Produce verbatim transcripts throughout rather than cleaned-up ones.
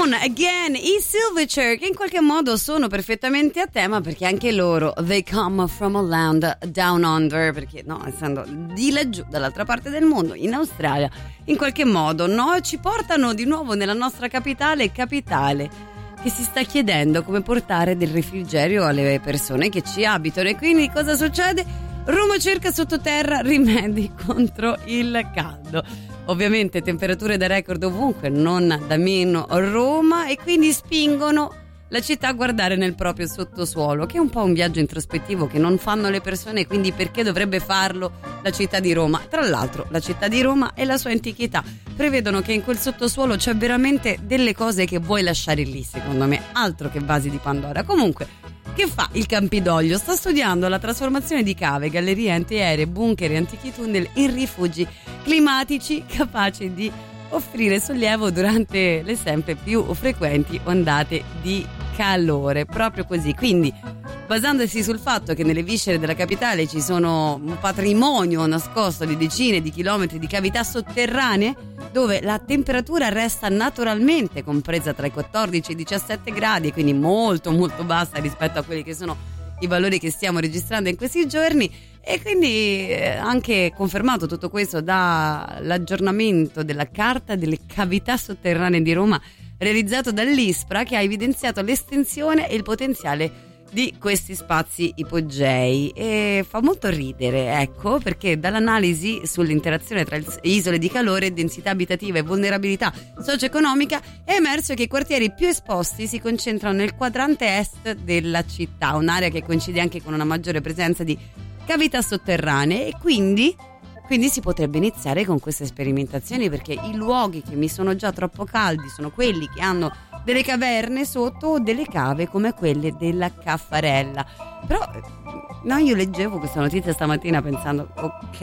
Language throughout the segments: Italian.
Moon Again, i Silverchair, che in qualche modo sono perfettamente a tema, perché anche loro they come from a land down under, perché no, essendo di laggiù dall'altra parte del mondo, in Australia, in qualche modo no, ci portano di nuovo nella nostra capitale capitale che si sta chiedendo come portare del refrigerio alle persone che ci abitano. E quindi cosa succede? Roma cerca sottoterra rimedi contro il caldo. Ovviamente temperature da record ovunque, non da meno Roma, e quindi spingono la città a guardare nel proprio sottosuolo, che è un po' un viaggio introspettivo che non fanno le persone, quindi perché dovrebbe farlo la città di Roma? Tra l'altro la città di Roma e la sua antichità prevedono che in quel sottosuolo c'è veramente delle cose che vuoi lasciare lì, secondo me, altro che vasi di Pandora. Comunque, che fa il Campidoglio? Sta studiando la trasformazione di cave, gallerie antiaeree, bunker e antichi tunnel in rifugi climatici capaci di offrire sollievo durante le sempre più frequenti ondate di calore. Proprio così. Quindi, basandosi sul fatto che nelle viscere della capitale ci sono un patrimonio nascosto di decine di chilometri di cavità sotterranee, dove la temperatura resta naturalmente compresa tra i quattordici e i diciassette gradi, e quindi molto molto bassa rispetto a quelli che sono i valori che stiamo registrando in questi giorni. E quindi eh, anche confermato tutto questo dall'aggiornamento della carta delle cavità sotterranee di Roma realizzato dall'ISPRA, che ha evidenziato l'estensione e il potenziale di questi spazi ipogei. E fa molto ridere, ecco, perché dall'analisi sull'interazione tra isole di calore, densità abitativa e vulnerabilità socio-economica è emerso che i quartieri più esposti si concentrano nel quadrante est della città, un'area che coincide anche con una maggiore presenza di cavità sotterranee, e quindi quindi si potrebbe iniziare con queste sperimentazioni, perché i luoghi che mi sono già troppo caldi sono quelli che hanno delle caverne sotto o delle cave come quelle della Caffarella. Però no, io leggevo questa notizia stamattina pensando ok,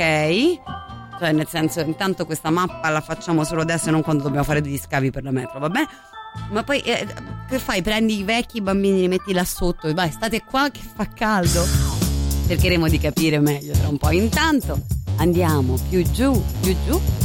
cioè nel senso, intanto questa mappa la facciamo solo adesso e non quando dobbiamo fare degli scavi per la metro, va bene? Ma poi eh, che fai? Prendi i vecchi bambini, li metti là sotto e vai, state qua che fa caldo? Cercheremo di capire meglio tra un po'. Intanto andiamo più giù, più giù